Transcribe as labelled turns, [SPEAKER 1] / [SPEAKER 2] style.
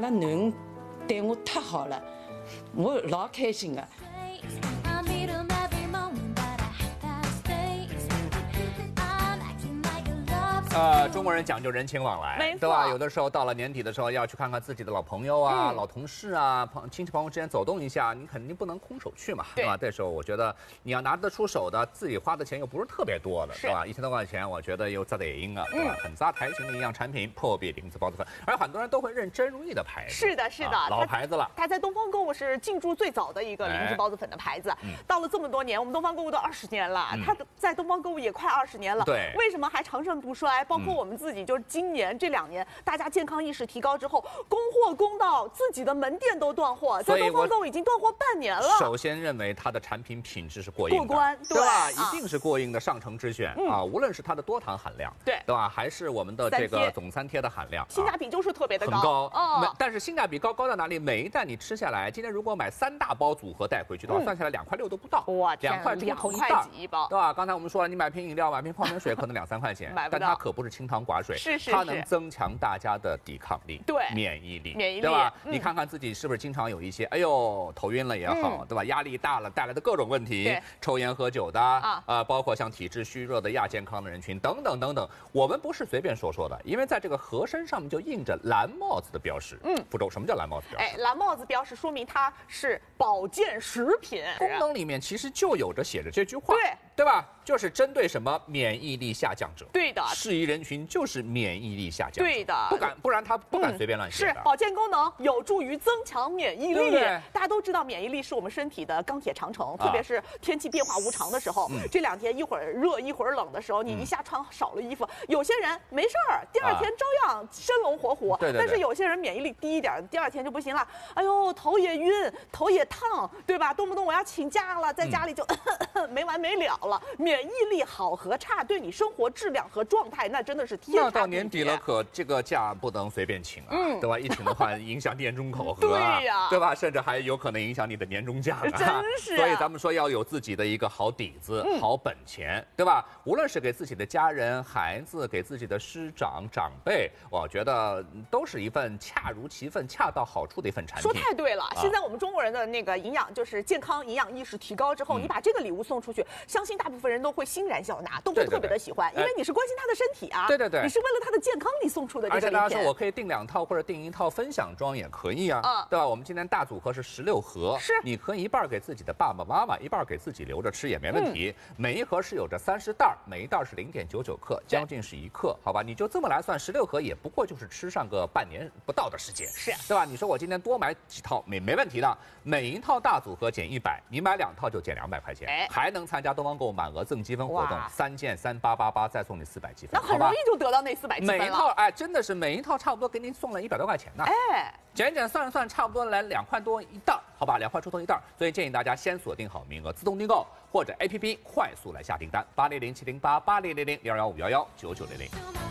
[SPEAKER 1] 个囡恩对我太好了，我老开心的。
[SPEAKER 2] 中国人讲究人情往来，
[SPEAKER 3] 没错，
[SPEAKER 2] 对吧？有的时候到了年底的时候，要去看看自己的老朋友啊、老同事啊、亲戚朋友之间走动一下，你肯定不能空手去嘛，对吧？这时候我觉得你要拿得出手的，自己花的钱又不是特别多的，对吧？1000多块钱，我觉得又砸得赢啊，对吧？很砸台型的一样产品，破壁零子包子粉，而很多人都会认真如意的牌子。
[SPEAKER 3] 是的，是的，
[SPEAKER 2] 老牌子了。
[SPEAKER 3] 它在东方购物是进驻最早的一个零子包子粉的牌子，到了这么多年，我们东方购物都20年了，它在东方购物也快20年了，
[SPEAKER 2] 对，
[SPEAKER 3] 为什么还长盛不衰？包括我们自己，就是今年这2年，大家健康意识提高之后，供货供到自己的门店都断货，在东方购物已经断货半年了。
[SPEAKER 2] 首先认为它的产品品质是过硬的，
[SPEAKER 3] 过关，
[SPEAKER 2] 对吧？一定是过硬的上乘之选啊！无论是它的多糖含量，对吧？还是我们的这个总3贴的含量，
[SPEAKER 3] 性价比就是特别的
[SPEAKER 2] 很高哦。但是性价比高在哪里？每一袋你吃下来，今天如果买3大包组合带回去的话，算下来2块6都不到。
[SPEAKER 3] 哇
[SPEAKER 2] ，2块出头
[SPEAKER 3] 一包，
[SPEAKER 2] 对吧？刚才我们说了，你买瓶饮料、买瓶泡面水可能2、3块钱，但它可不是清汤寡水，它能增强大家的抵抗力，
[SPEAKER 3] 对，
[SPEAKER 2] 免疫力，对吧？你看看自己是不是经常有一些，哎呦，头晕了也好，对吧？压力大了带来的各种问题，抽烟喝酒的包括像体质虚弱的亚健康的人群等等等等，我们不是随便说说的，因为在这个盒身上面就印着蓝帽子的标识。福州，什么叫蓝帽子标识？
[SPEAKER 3] 蓝帽子标识说明它是保健食品，
[SPEAKER 2] 功能里面其实就有着写着这句话，对吧？就是针对什么免疫力下降者，
[SPEAKER 3] 对的，
[SPEAKER 2] 适宜人群就是免疫力下降，
[SPEAKER 3] 对的，
[SPEAKER 2] 不然他不敢随便乱写的。
[SPEAKER 3] 是保健功能有助于增强免疫力，大家都知道免疫力是我们身体的钢铁长城，特别是天气变化无常的时候，这2天一会儿热一会儿冷的时候，你一下穿少了衣服，有些人没事儿，第2天照样生龙活虎，但是有些人免疫力低一点，第2天就不行了，哎呦，头也晕，头也烫，对吧？动不动我要请假了，在家里就没完没了了。免疫力好和差对你生活质量和状态那真的是天差地别。
[SPEAKER 2] 那到年底了，可这个假不能随便请啊，对吧？一请的话影响年终考核，
[SPEAKER 3] 对呀，
[SPEAKER 2] 对吧？甚至还有可能影响你的年终奖，
[SPEAKER 3] 真是。
[SPEAKER 2] 所以咱们说要有自己的一个好底子、好本钱，对吧？无论是给自己的家人、孩子，给自己的师长、长辈，我觉得都是一份恰如其分、恰到好处的一份产品。
[SPEAKER 3] 说太对了，现在我们中国人的那个营养就是健康营养意识提高之后，你把这个礼物送出去，相信大部分人都会欣然笑纳，都会特别的喜欢，因为你是关心他的身体啊，
[SPEAKER 2] 对，
[SPEAKER 3] 你是为了他的健康你送出的这个礼品。
[SPEAKER 2] 而且大家说我可以订2套或者订1套分享装也可以啊，对吧？我们今天大组合是16盒，你可以一半给自己的爸爸妈妈，一半给自己留着吃也没问题。每一盒是有着30袋，每一袋是0.99克，将近是1克，好吧？你就这么来算，16盒也不过就是吃上个半年不到的时间，对吧？你说我今天多买几套没问题的，每一套大组合减100，你买2套就减200块钱，还能参加东方购物满额赠积分活动，3件3888再送你400积分，
[SPEAKER 3] 那很容易就得到那400积分了。
[SPEAKER 2] 每一套真的是每一套差不多给你送了100多块钱呢，减算差不多来2块多一袋，好吧，2块出头一袋，所以建议大家先锁定好名额，自动订购或者 APP 快速来下订单，80070880000215119900。